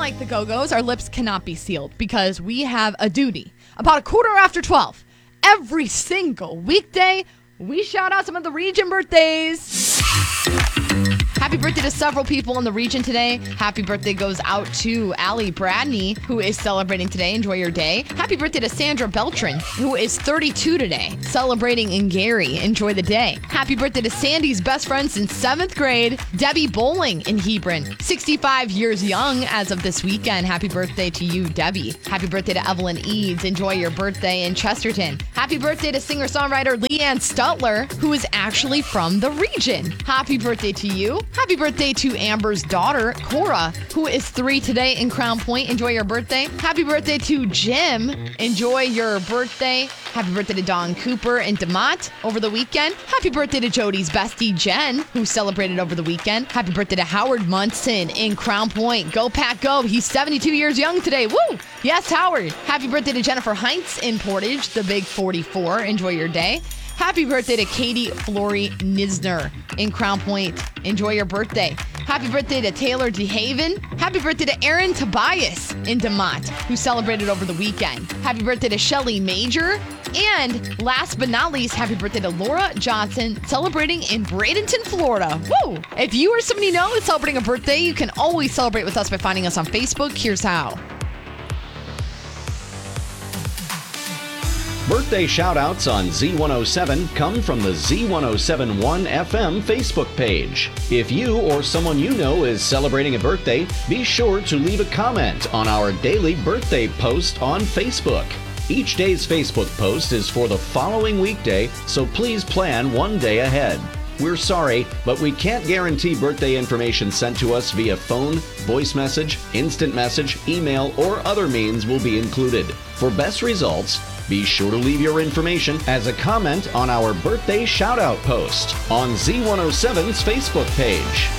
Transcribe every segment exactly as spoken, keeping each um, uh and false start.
Unlike the Go-Go's, our lips cannot be sealed because we have a duty. About a quarter after twelve, every single weekday, we shout out some of the region birthdays. Happy birthday to several people in the region today. Happy birthday goes out to Allie Bradney, who is celebrating today. Enjoy your day. Happy birthday to Sandra Beltran, who is thirty-two today, celebrating in Gary. Enjoy the day. Happy birthday to Sandy's best friend since seventh grade, Debbie Bowling in Hebron, sixty-five years young as of this weekend. Happy birthday to you, Debbie. Happy birthday to Evelyn Eads. Enjoy your birthday in Chesterton. Happy birthday to singer-songwriter Leanne Stutler, who is actually from the region. Happy birthday to you. Happy birthday to Amber's daughter, Cora, who is three today in Crown Point. Enjoy your birthday. Happy birthday to Jim. Enjoy your birthday. Happy birthday to Dawn Cooper in DeMott over the weekend. Happy birthday to Jody's bestie, Jen, who celebrated over the weekend. Happy birthday to Howard Munson in Crown Point. Go, Pack, go. He's seventy-two years young today. Woo! Yes, Howard. Happy birthday to Jennifer Heinz in Portage, the big forty-four. Enjoy your day. Happy birthday to Katie Flory Nisner in Crown Point. Enjoy your birthday. Happy birthday to Taylor DeHaven. Happy birthday to Aaron Tobias in DeMott, who celebrated over the weekend. Happy birthday to Shelly Major. And last but not least, happy birthday to Laura Johnson, celebrating in Bradenton, Florida. Woo! If you or somebody you know is celebrating a birthday, you can always celebrate with us by finding us on Facebook. Here's how. Birthday shout-outs on Z one oh seven come from the Z one oh seven point one F M Facebook page. If you or someone you know is celebrating a birthday, be sure to leave a comment on our daily birthday post on Facebook. Each day's Facebook post is for the following weekday, so please plan one day ahead. We're sorry, but we can't guarantee birthday information sent to us via phone, voice message, instant message, email, or other means will be included. For best results, be sure to leave your information as a comment on our birthday shout-out post on Z one oh seven's Facebook page.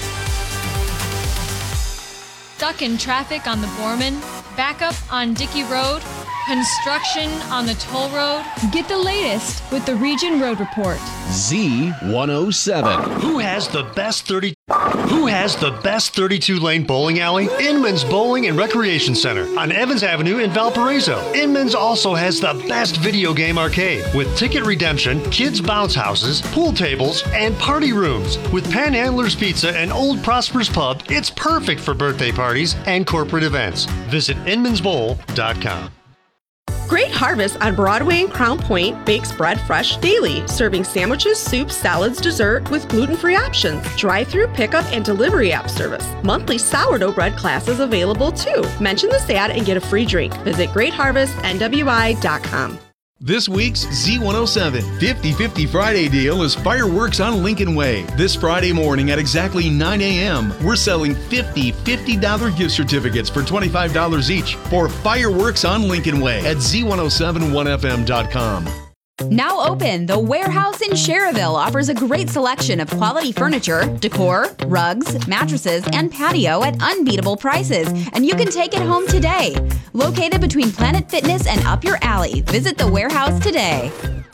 Stuck in traffic on the Borman, backup on Dickey Road, construction on the toll road. Get the latest with the Region Road Report. Z one oh seven. Who has the best thirty? Who has the best thirty-two lane bowling alley? Inman's Bowling and Recreation Center on Evans Avenue in Valparaiso. Inman's also has the best video game arcade with ticket redemption, kids bounce houses, pool tables, and party rooms. With Panhandler's Pizza and Old Prosper's Pub, it's perfect for birthday parties and corporate events. Visit inmans bowl dot com. Great Harvest on Broadway and Crown Point bakes bread fresh daily, serving sandwiches, soups, salads, dessert with gluten-free options. Drive-through pickup and delivery app service. Monthly sourdough bread classes available too. Mention this ad and get a free drink. Visit great harvest N W I dot com. This week's Z one oh seven fifty fifty Friday deal is fireworks on Lincoln Way. This Friday morning at exactly nine a.m., we're selling fifty fifty dollar gift certificates for twenty-five dollars each for fireworks on Lincoln Way at Z one oh seven point one F M dot com. Now open, the Warehouse in Cherville offers a great selection of quality furniture, decor, rugs, mattresses, and patio at unbeatable prices, and you can take it home today. Located between Planet Fitness and Up Your Alley, visit the Warehouse today.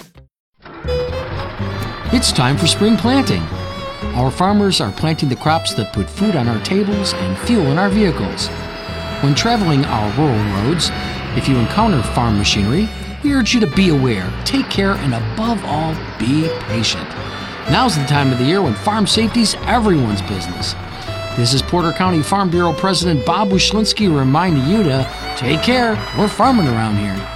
It's time for spring planting. Our farmers are planting the crops that put food on our tables and fuel in our vehicles. When traveling our rural roads, if you encounter farm machinery, we urge you to be aware, take care, and above all, be patient. Now's the time of the year when farm safety's everyone's business. This is Porter County Farm Bureau President Bob Wyszynski reminding you to take care. We're farming around here.